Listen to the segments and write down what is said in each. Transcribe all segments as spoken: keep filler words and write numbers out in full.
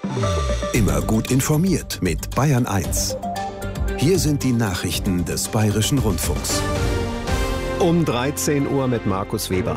Immer gut informiert mit Bayern eins. Hier sind die Nachrichten des Bayerischen Rundfunks. Um dreizehn Uhr mit Markus Weber.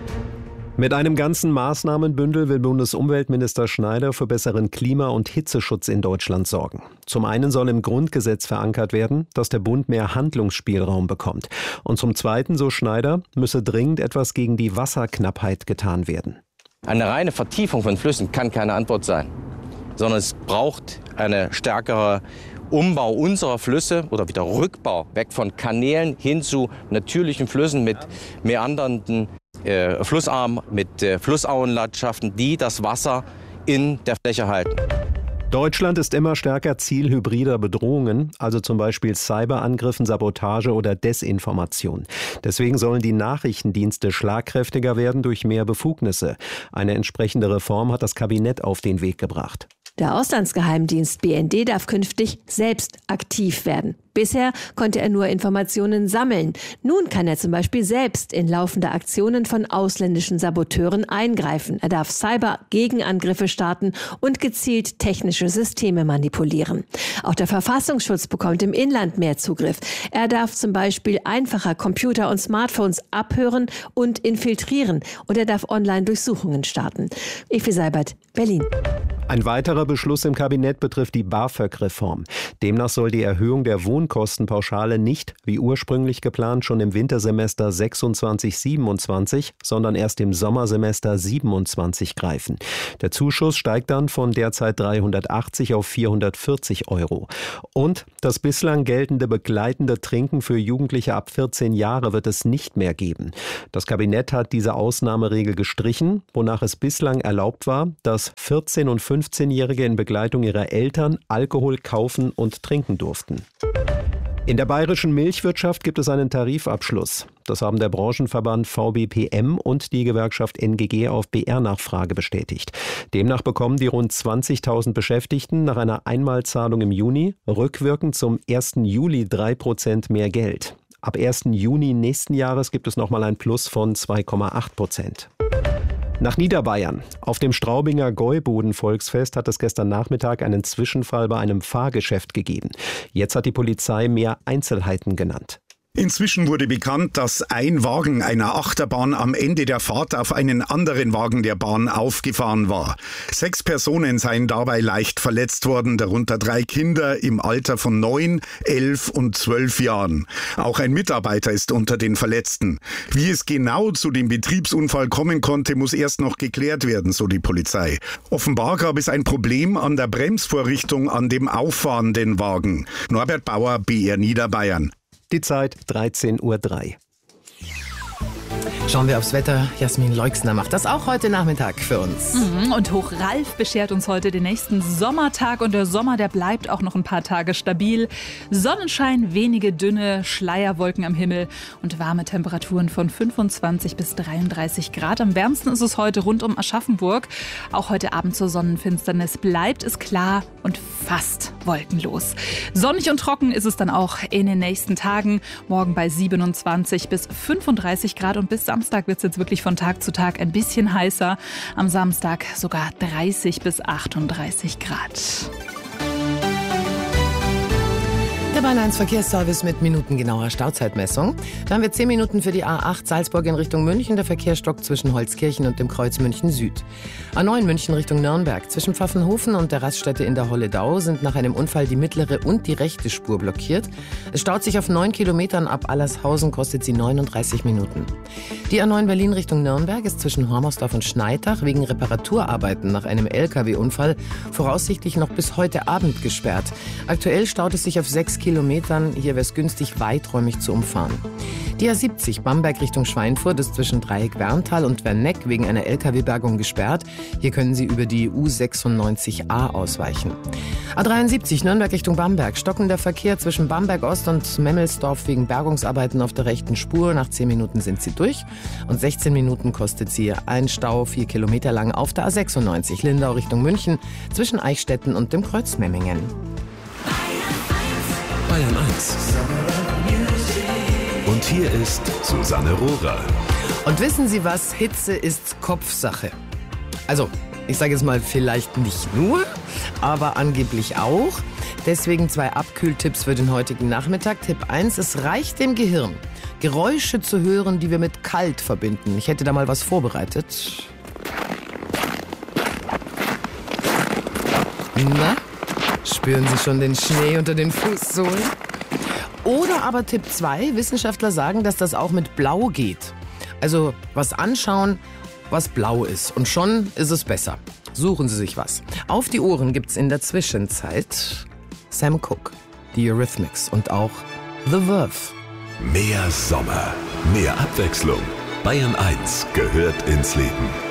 Mit einem ganzen Maßnahmenbündel will Bundesumweltminister Schneider für besseren Klima- und Hitzeschutz in Deutschland sorgen. Zum einen soll im Grundgesetz verankert werden, dass der Bund mehr Handlungsspielraum bekommt. Und zum zweiten, so Schneider, müsse dringend etwas gegen die Wasserknappheit getan werden. Eine reine Vertiefung von Flüssen kann keine Antwort sein, sondern es braucht eine stärkere Umbau unserer Flüsse oder wieder Rückbau weg von Kanälen hin zu natürlichen Flüssen mit meandernden äh, Flussarmen, mit äh, Flussauenlandschaften, die das Wasser in der Fläche halten. Deutschland ist immer stärker Ziel hybrider Bedrohungen, also zum Beispiel Cyberangriffen, Sabotage oder Desinformation. Deswegen sollen die Nachrichtendienste schlagkräftiger werden durch mehr Befugnisse. Eine entsprechende Reform hat das Kabinett auf den Weg gebracht. Der Auslandsgeheimdienst B N D darf künftig selbst aktiv werden. Bisher konnte er nur Informationen sammeln. Nun kann er zum Beispiel selbst in laufende Aktionen von ausländischen Saboteuren eingreifen. Er darf Cyber-Gegenangriffe starten und gezielt technische Systeme manipulieren. Auch der Verfassungsschutz bekommt im Inland mehr Zugriff. Er darf zum Beispiel einfacher Computer und Smartphones abhören und infiltrieren. Und er darf Online-Durchsuchungen starten. Evi Seibert, Berlin. Ein weiterer Beschluss im Kabinett betrifft die BAföG-Reform. Demnach soll die Erhöhung der Wohnkostenpauschale nicht, wie ursprünglich geplant, schon im Wintersemester sechsundzwanzig siebenundzwanzig, sondern erst im Sommersemester siebenundzwanzig greifen. Der Zuschuss steigt dann von derzeit dreihundertachtzig auf vierhundertvierzig Euro. Und das bislang geltende begleitende Trinken für Jugendliche ab vierzehn Jahre wird es nicht mehr geben. Das Kabinett hat diese Ausnahmeregel gestrichen, wonach es bislang erlaubt war, dass vierzehn- und fünfzehnjährige in Begleitung ihrer Eltern Alkohol kaufen und trinken durften. In der bayerischen Milchwirtschaft gibt es einen Tarifabschluss. Das haben der Branchenverband V B P M und die Gewerkschaft N G G auf B R-Nachfrage bestätigt. Demnach bekommen die rund zwanzigtausend Beschäftigten nach einer Einmalzahlung im Juni rückwirkend zum ersten Juli drei Prozent mehr Geld. Ab ersten Juni nächsten Jahres gibt es nochmal ein Plus von zwei Komma acht Prozent. Nach Niederbayern. Auf dem Straubinger Gäuboden-Volksfest hat es gestern Nachmittag einen Zwischenfall bei einem Fahrgeschäft gegeben. Jetzt hat die Polizei mehr Einzelheiten genannt. Inzwischen wurde bekannt, dass ein Wagen einer Achterbahn am Ende der Fahrt auf einen anderen Wagen der Bahn aufgefahren war. Sechs Personen seien dabei leicht verletzt worden, darunter drei Kinder im Alter von neun, elf und zwölf Jahren. Auch ein Mitarbeiter ist unter den Verletzten. Wie es genau zu dem Betriebsunfall kommen konnte, muss erst noch geklärt werden, so die Polizei. Offenbar gab es ein Problem an der Bremsvorrichtung an dem auffahrenden Wagen. Norbert Bauer, B R Niederbayern. Die Zeit dreizehn Uhr drei. Schauen wir aufs Wetter. Jasmin Leixner macht das auch heute Nachmittag für uns. Mhm, und Hoch Ralf beschert uns heute den nächsten Sommertag. Und der Sommer, der bleibt auch noch ein paar Tage stabil. Sonnenschein, wenige dünne Schleierwolken am Himmel und warme Temperaturen von fünfundzwanzig bis dreiunddreißig Grad. Am wärmsten ist es heute rund um Aschaffenburg. Auch heute Abend zur Sonnenfinsternis bleibt es klar und fast wolkenlos. Sonnig und trocken ist es dann auch in den nächsten Tagen. Morgen bei siebenundzwanzig bis fünfunddreißig Grad und bis Samstag wird es jetzt wirklich von Tag zu Tag ein bisschen heißer. Am Samstag sogar dreißig bis achtunddreißig Grad. Der Bayern eins Verkehrsservice mit minutengenauer Stauzeitmessung. Da haben wir zehn Minuten für die A acht Salzburg in Richtung München. Der Verkehr stockt zwischen Holzkirchen und dem Kreuz München Süd. A neun München Richtung Nürnberg. Zwischen Pfaffenhofen und der Raststätte in der Holledau sind nach einem Unfall die mittlere und die rechte Spur blockiert. Es staut sich auf neun Kilometern ab Allershausen, kostet sie neununddreißig Minuten. Die A neun Berlin Richtung Nürnberg ist zwischen Hormersdorf und Schneitach wegen Reparaturarbeiten nach einem L K W-Unfall voraussichtlich noch bis heute Abend gesperrt. Aktuell staut es sich auf sechs Kilometern. Hier wäre es günstig, weiträumig zu umfahren. Die A siebzig Bamberg Richtung Schweinfurt ist zwischen Dreieck-Werntal und Werneck wegen einer L K W-Bergung gesperrt. Hier können Sie über die U sechsundneunzig a ausweichen. A dreiundsiebzig Nürnberg Richtung Bamberg. Stockender Verkehr zwischen Bamberg Ost und Memmelsdorf wegen Bergungsarbeiten auf der rechten Spur. Nach zehn Minuten sind Sie durch. Und sechzehn Minuten kostet Sie ein Stau, vier Kilometer lang auf der A sechsundneunzig Lindau Richtung München zwischen Eichstätten und dem Kreuz Memmingen. Bayern eins. Und hier ist Susanne Rohrer. Und wissen Sie was? Hitze ist Kopfsache. Also Ich sage jetzt mal, vielleicht nicht nur, aber angeblich auch. Deswegen zwei Abkühltipps für den heutigen Nachmittag. Tipp eins, es reicht dem Gehirn, Geräusche zu hören, die wir mit kalt verbinden. Ich hätte da mal was vorbereitet. Na, spüren Sie schon den Schnee unter den Fußsohlen? Oder aber Tipp zwei, Wissenschaftler sagen, dass das auch mit Blau geht. Also was anschauen, was blau ist. Und schon ist es besser. Suchen Sie sich was. Auf die Ohren gibt's in der Zwischenzeit Sam Cooke, die Eurythmics und auch The Verve. Mehr Sommer, mehr Abwechslung. Bayern eins gehört ins Leben.